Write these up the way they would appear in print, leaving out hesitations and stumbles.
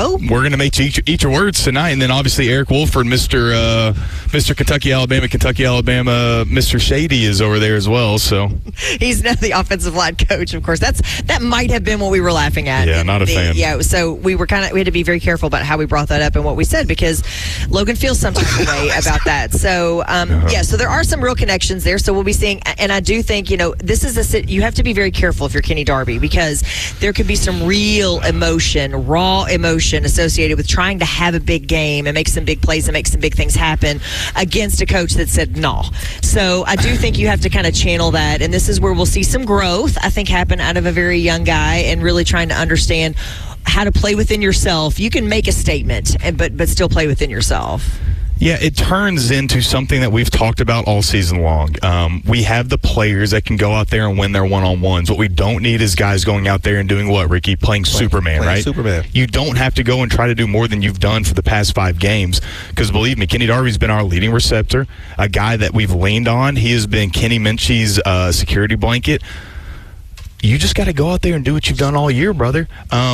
go. We're going to make you eat your words tonight. And then obviously Eric Wolford, Mr. Kentucky, Alabama, Mr. Shady is over there as well. So he's now the offensive line coach, of course. That might have been what we were laughing at. Yeah, not a fan. Yeah, so we had to be very careful about how we brought that up and what we said, because Logan feels some type of way about that. So, so there are some real connections there. So we'll be seeing, and I do think, this is you have to be very careful if you're Kenny Darby, because there could be some real emotion, raw emotion associated with trying to have a big game and make some big plays and make some big things happen against a coach that said no. So I do think you have to kind of channel that, and this is where we'll see some growth, I think, happen out of a very young guy, and really trying to understand how to play within yourself. You can make a statement, but still play within yourself. Yeah, it turns into something that we've talked about all season long. We have the players that can go out there and win their one-on-ones. What we don't need is guys going out there and doing what, Ricky? Playing Superman, right? Superman. You don't have to go and try to do more than you've done for the past 5 games. Because believe me, Kenny Darby's been our leading receptor, a guy that we've leaned on. He has been Kenny Minchie's security blanket. You just got to go out there and do what you've done all year, brother.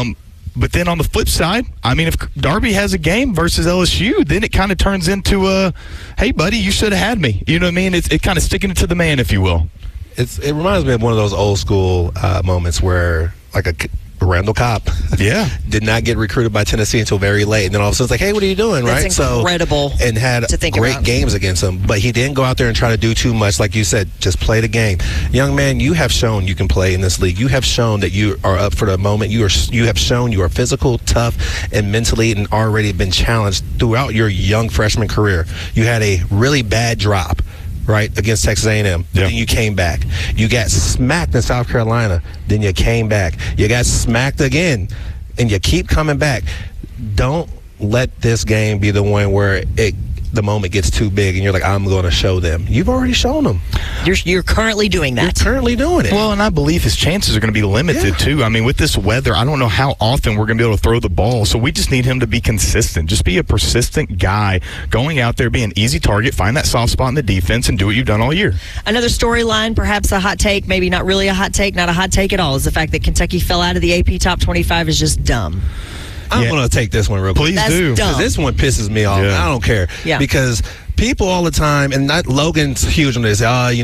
But then on the flip side, I mean, if Darby has a game versus LSU, then it kind of turns into hey, buddy, you should have had me. You know what I mean? It kind of sticking it to the man, if you will. It reminds me of one of those old school moments where, like, a Randall Cobb did not get recruited by Tennessee until very late. And then all of a sudden it's like, hey, what are you doing, right? That's incredible. And had great games against him. But he didn't go out there and try to do too much. Like you said, just play the game. Young man, you have shown you can play in this league. You have shown that you are up for the moment. You have shown you are physical, tough, and mentally, and already been challenged throughout your young freshman career. You had a really bad drop, right, against Texas A&M. Then you came back. You got smacked in South Carolina. Then you came back. You got smacked again, and you keep coming back. Don't let this game be the one where the moment gets too big and you're like, I'm going to show them. You've already shown them. You're currently doing that. You're currently doing it. Well, and I believe his chances are going to be limited, too. I mean, with this weather, I don't know how often we're going to be able to throw the ball. So we just need him to be consistent. Just be a persistent guy, going out there, be an easy target, find that soft spot in the defense, and do what you've done all year. Another storyline, perhaps a hot take, maybe not really a hot take, not a hot take at all, is the fact that Kentucky fell out of the AP Top 25 is just dumb. I'm going to take this one real quick. Please do. Because this one pisses me off. I don't care. Yeah. Because people all the time, and Logan's huge on this,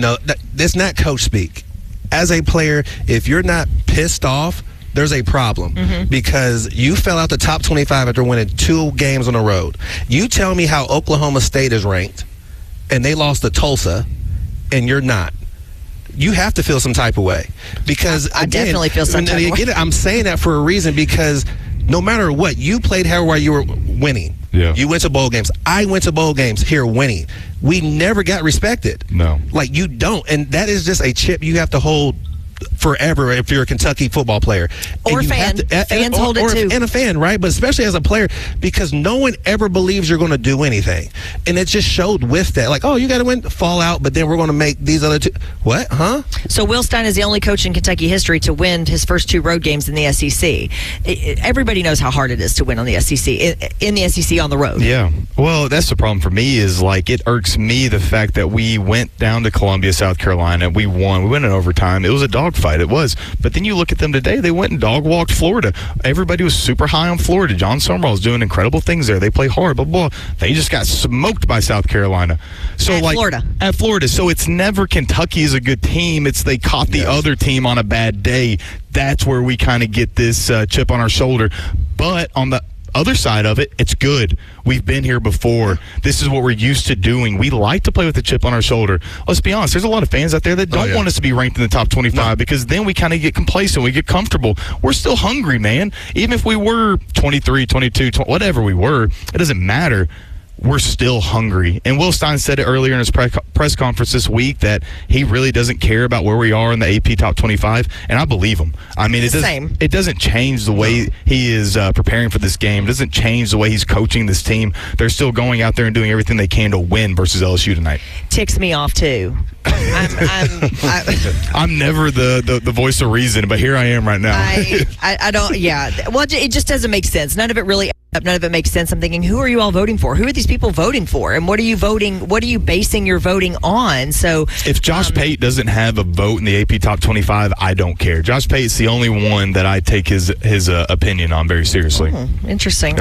this not coach speak. As a player, if you're not pissed off, there's a problem. Because you fell out the top 25 after winning 2 games on the road. You tell me how Oklahoma State is ranked, and they lost to Tulsa, and you're not. You have to feel some type of way. Because I definitely feel some type of way. I'm saying that for a reason, because no matter what, you played here while you were winning. Yeah. You went to bowl games. I went to bowl games here winning. We never got respected. No. Like, you don't. And that is just a chip you have to hold forever if you're a Kentucky football player. Or fan. Fans hold it too. And a fan, right? But especially as a player, because no one ever believes you're going to do anything. And it just showed with that. Like, oh, you got to win, fall out, but then we're going to make these other 2. What? Huh? So Will Stein is the only coach in Kentucky history to win his first 2 road games in the SEC. Everybody knows how hard it is to win on the SEC, in the SEC on the road. Yeah. Well, that's the problem for me is, like, it irks me the fact that we went down to Columbia, South Carolina. We won. We went in overtime. It was a dogfight. It was. But then you look at them today, they went and dog-walked Florida. Everybody was super high on Florida. John Summerall is doing incredible things there. They play hard, blah, blah. They just got smoked by South Carolina. So, At Florida. So it's never Kentucky is a good team. It's they caught the other team on a bad day. That's where we kind of get this chip on our shoulder. But on the other side of it, it's good. We've been here before. This is what we're used to doing. We like to play with a chip on our shoulder. Let's be honest. There's a lot of fans out there that don't want us to be ranked in the top 25 because then we kind of get complacent. We get comfortable. We're still hungry, man. Even if we were 23, 22, whatever we were, it doesn't matter. We're still hungry. And Will Stein said it earlier in his press conference this week that he really doesn't care about where we are in the AP Top 25, and I believe him. I mean, it doesn't change the way he is preparing for this game. It doesn't change the way he's coaching this team. They're still going out there and doing everything they can to win versus LSU tonight. Ticks me off, too. I'm never the voice of reason, but here I am right now. I don't, Well, it just doesn't make sense. None of it really none of it makes sense. I'm thinking, who are you all voting for? Who are these people voting for? And what are you voting? What are you basing your voting on? So if Josh Pate doesn't have a vote in the AP Top 25, I don't care. Josh Pate's the only one that I take his opinion on very seriously. Interesting.